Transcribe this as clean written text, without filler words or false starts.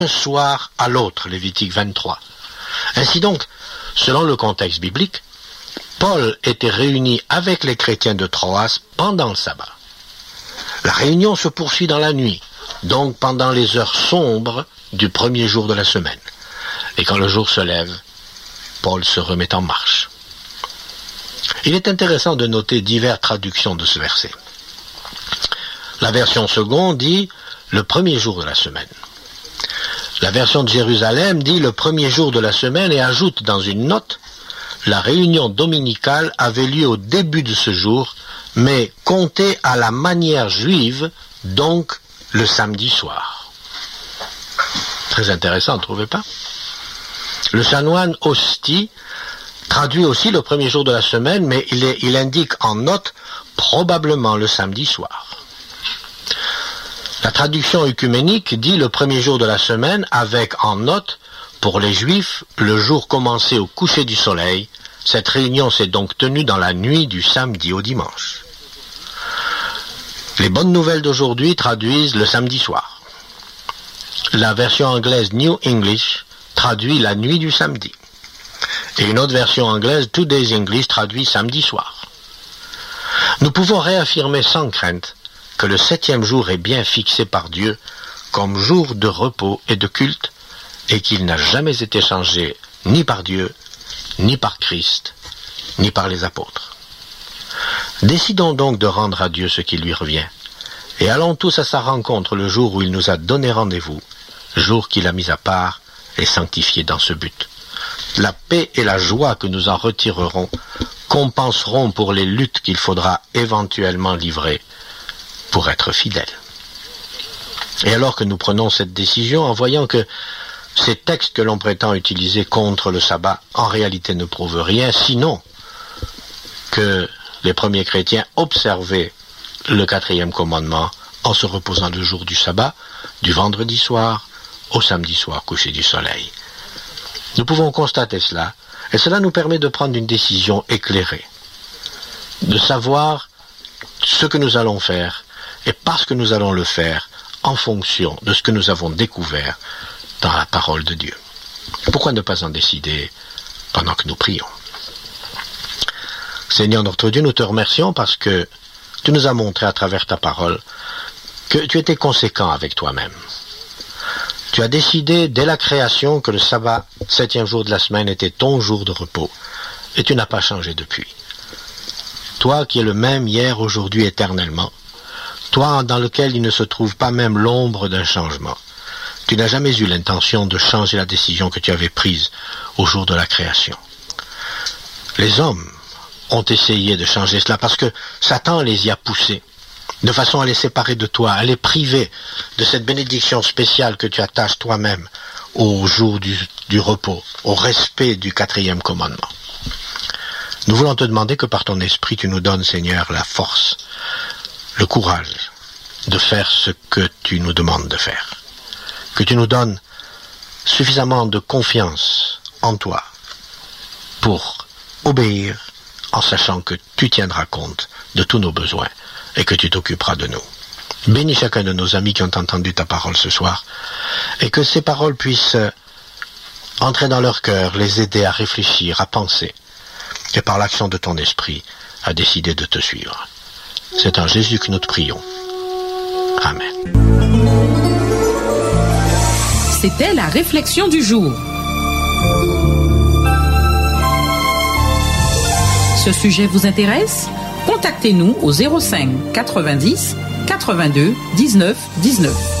d'un soir à l'autre, Lévitique 23. Ainsi donc, selon le contexte biblique, Paul était réuni avec les chrétiens de Troas pendant le sabbat. La réunion se poursuit dans la nuit, donc pendant les heures sombres du premier jour de la semaine. Et quand le jour se lève, Paul se remet en marche. Il est intéressant de noter diverses traductions de ce verset. La version seconde dit « le premier jour de la semaine ». La version de Jérusalem dit « le premier jour de la semaine » et ajoute dans une note « la réunion dominicale avait lieu au début de ce jour, mais comptée à la manière juive, donc le samedi soir ». Très intéressant, ne trouvez pas? Le chanoine Ostie traduit aussi le premier jour de la semaine, mais il indique en note probablement le samedi soir. La traduction œcuménique dit le premier jour de la semaine avec en note, pour les Juifs, le jour commençait au coucher du soleil. Cette réunion s'est donc tenue dans la nuit du samedi au dimanche. Les bonnes nouvelles d'aujourd'hui traduisent le samedi soir. La version anglaise New English traduit la nuit du samedi. Et une autre version anglaise, Today's English, traduit samedi soir. Nous pouvons réaffirmer sans crainte que le 7e jour est bien fixé par Dieu comme jour de repos et de culte, et qu'il n'a jamais été changé ni par Dieu, ni par Christ, ni par les apôtres. Décidons donc de rendre à Dieu ce qui lui revient, et allons tous à sa rencontre le jour où il nous a donné rendez-vous, jour qu'il a mis à part et sanctifié dans ce but. La paix et la joie que nous en retirerons compenseront pour les luttes qu'il faudra éventuellement livrer pour être fidèles. Et alors que nous prenons cette décision en voyant que ces textes que l'on prétend utiliser contre le sabbat en réalité ne prouvent rien, sinon que les premiers chrétiens observaient le 4e commandement en se reposant le jour du sabbat, du vendredi soir au samedi soir, coucher du soleil. Nous pouvons constater cela, et cela nous permet de prendre une décision éclairée, de savoir ce que nous allons faire, et parce que nous allons le faire en fonction de ce que nous avons découvert dans la parole de Dieu. Pourquoi ne pas en décider pendant que nous prions? Seigneur notre Dieu, nous te remercions parce que tu nous as montré à travers ta parole que tu étais conséquent avec toi-même. Tu as décidé dès la création que le sabbat, 7e jour de la semaine, était ton jour de repos, et tu n'as pas changé depuis. Toi qui es le même hier, aujourd'hui, éternellement, toi dans lequel il ne se trouve pas même l'ombre d'un changement. Tu n'as jamais eu l'intention de changer la décision que tu avais prise au jour de la création. Les hommes ont essayé de changer cela parce que Satan les y a poussés, de façon à les séparer de toi, à les priver de cette bénédiction spéciale que tu attaches toi-même au jour du repos, au respect du 4e commandement. Nous voulons te demander que par ton esprit tu nous donnes, Seigneur, la force, le courage de faire ce que tu nous demandes de faire. Que tu nous donnes suffisamment de confiance en toi pour obéir en sachant que tu tiendras compte de tous nos besoins et que tu t'occuperas de nous. Bénis chacun de nos amis qui ont entendu ta parole ce soir et que ces paroles puissent entrer dans leur cœur, les aider à réfléchir, à penser et par l'action de ton esprit à décider de te suivre. C'est en Jésus que nous te prions. Amen. C'était la réflexion du jour. Ce sujet vous intéresse? Contactez-nous au 05 90 82 19 19.